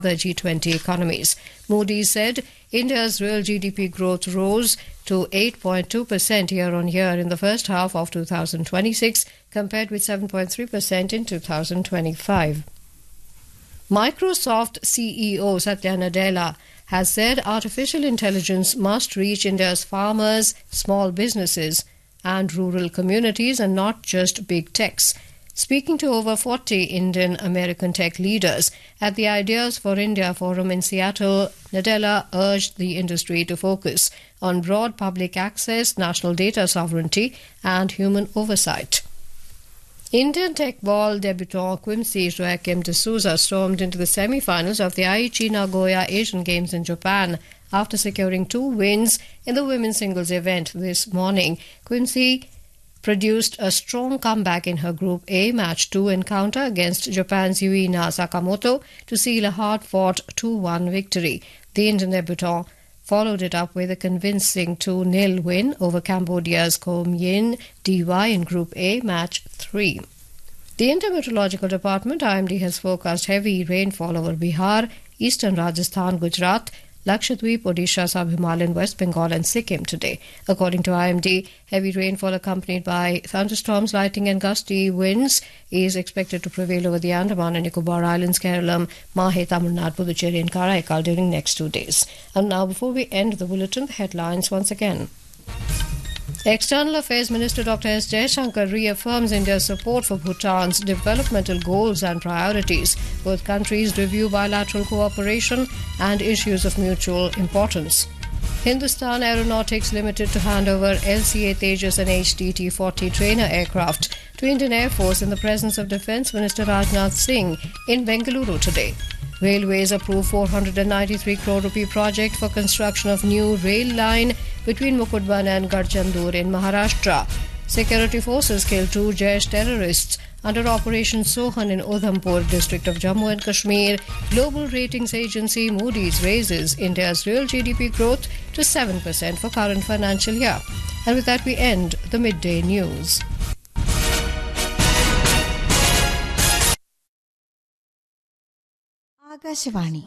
the G20 economies. Moody's said India's real GDP growth rose to 8.2% year-on-year in the first half of 2026, compared with 7.3% in 2025. Microsoft CEO Satya Nadella has said artificial intelligence must reach India's farmers, small businesses, and rural communities, and not just big techs. Speaking to over 40 Indian-American tech leaders at the Ideas for India Forum in Seattle, Nadella urged the industry to focus on broad public access, national data sovereignty, and human oversight. Indian tech ball debutant Quimsy Joachim de Souza stormed into the semi-finals of the Aichi Nagoya Asian Games in Japan after securing 2 wins in the women's singles event this morning. Quimsy produced a strong comeback in her Group A Match 2 encounter against Japan's Yuina Sakamoto to seal a hard-fought 2-1 victory. The Indian debutant followed it up with a convincing 2-0 win over Cambodia's Kom Yin DY in Group A Match 3. The Indian Meteorological Department, IMD, has forecast heavy rainfall over Bihar, eastern Rajasthan, Gujarat, Lakshadweep, Odisha, Sub-Himalayan, West Bengal and Sikkim today. According to IMD, heavy rainfall accompanied by thunderstorms, lightning and gusty winds is expected to prevail over the Andaman and Nicobar Islands, Kerala, Mahe, Tamil Nadu, Puducherry and Karaikal during next 2 days. And now, before we end the bulletin, the headlines once again. External Affairs Minister Dr. S. Jaishankar reaffirms India's support for Bhutan's developmental goals and priorities. Both countries review bilateral cooperation and issues of mutual importance. Hindustan Aeronautics Limited to hand over LCA Tejas and HTT-40 trainer aircraft to Indian Air Force in the presence of Defence Minister Rajnath Singh in Bengaluru today. Railways approve 493 crore rupee project for construction of new rail line between Mukutban and Garchandur in Maharashtra. Security forces killed 2 Jaish terrorists under Operation Sohan in Udhampur district of Jammu and Kashmir. Global ratings agency Moody's raises India's real GDP growth to 7% for current financial year. And with that we end the midday news. Akashvani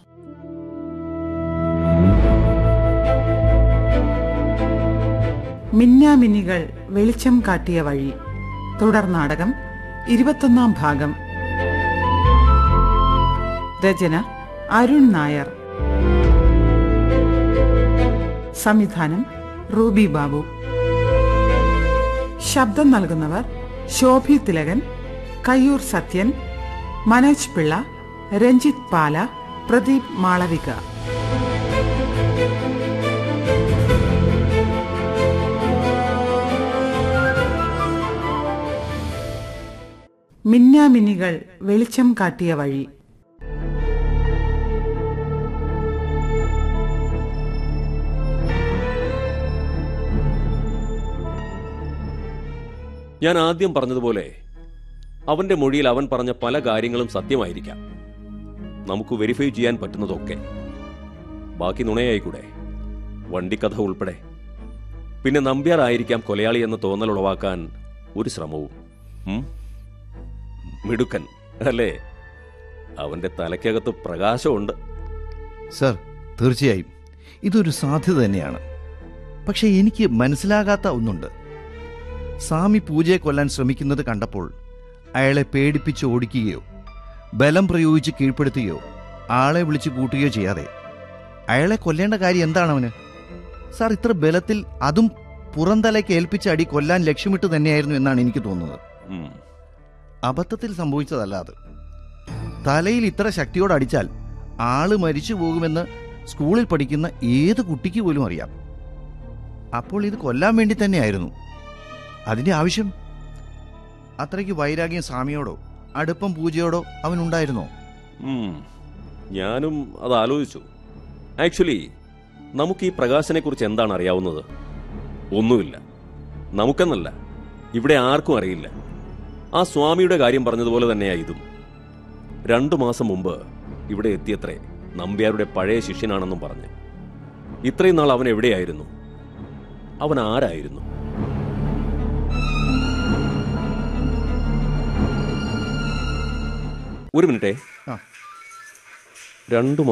മിന്നാമിന്നികൾ വെളിച്ചം കാട്ടിയ വഴി തുടർ നാടകം 21-ാം ഭാഗം. രചന അരുൺ നായർ. സംവിധാനം Ruby Babu. ശബ്ദം നൽകുന്നവർ ശോഭി തിലകൻ, കയ്യൂർ സത്യൻ, മനോജ് പിള്ള, രഞ്ജിത്ത് പാല, പ്രദീപ് മാളവിക. മിന്നാമിന്നികൾ വെളിച്ചം കാട്ടിയ വഴി. ഞാൻ ആദ്യം പറഞ്ഞതുപോലെ അവന്റെ മൊഴിയിൽ അവൻ പറഞ്ഞ പല കാര്യങ്ങളും സത്യമായിരിക്കാം. നമുക്ക് വെരിഫൈ ചെയ്യാൻ പറ്റുന്നതൊക്കെ. ബാക്കി നുണയായിക്കൂടെ? വണ്ടിക്കഥ ഉൾപ്പെടെ. പിന്നെ നമ്പ്യാർ ആയിരിക്കാം കൊലയാളി എന്ന തോന്നൽ ഉളവാക്കാൻ ഒരു ശ്രമവും. മിടുക്കൻ അല്ലേ? അവന്റെ തലയ്ക്കകത്ത് പ്രകാശമുണ്ട്. സർ, തീർച്ചയായും ഇതൊരു സാധ്യത തന്നെയാണ്. പക്ഷെ എനിക്ക് മനസ്സിലാകാത്ത ഒന്നുണ്ട്. സ്വാമി പൂജയെ കൊല്ലാൻ ശ്രമിക്കുന്നത് കണ്ടപ്പോൾ അയാളെ പേടിപ്പിച്ച് ഓടിക്കുകയോ ബലം പ്രയോഗിച്ച് കീഴ്പ്പെടുത്തുകയോ ആളെ വിളിച്ച് കൂട്ടുകയോ ചെയ്യാതെ അയാളെ കൊല്ലേണ്ട കാര്യം എന്താണവന്? സാർ, ഇത്ര ബലത്തിൽ, അതും പുറന്തലയ്ക്ക് ഏൽപ്പിച്ച അടി കൊല്ലാൻ ലക്ഷ്യമിട്ട് തന്നെയായിരുന്നു എന്നാണ് എനിക്ക് തോന്നുന്നത്. അബദ്ധത്തിൽ സംഭവിച്ചതല്ല അത്. തലയിൽ ഇത്ര ശക്തിയോടെ അടിച്ചാൽ ആള് മരിച്ചു പോകുമെന്ന് സ്കൂളിൽ പഠിക്കുന്ന ഏത് കുട്ടിക്ക് പോലും അറിയാം. അപ്പോൾ ഇത് കൊല്ലാൻ വേണ്ടി തന്നെയായിരുന്നു അതിന്റെ ആവശ്യം. അത്രയ്ക്ക് വൈരാഗ്യം സ്വാമിയോടോ അടുപ്പം പൂജയോടോ അവനുണ്ടായിരുന്നോ? ഞാനും അത് ആലോചിച്ചു. ആക്ച്വലി നമുക്ക് ഈ പ്രകാശനെ കുറിച്ച് എന്താണ് അറിയാവുന്നത്? ഒന്നുമില്ല. നമുക്കെന്നല്ല, ഇവിടെ ആർക്കും അറിയില്ല. ആ സ്വാമിയുടെ കാര്യം പറഞ്ഞതുപോലെ തന്നെയാ ഇതും. 2 മാസം മുമ്പ് ഇവിടെ എത്തിയത്രേ നമ്പ്യാരുടെ പഴയ ശിഷ്യനാണെന്നും പറഞ്ഞ്. ഇത്രയും നാൾ അവൻ എവിടെയായിരുന്നു? അവൻ ആരായിരുന്നു? ഒരു മിനിറ്റേ. 2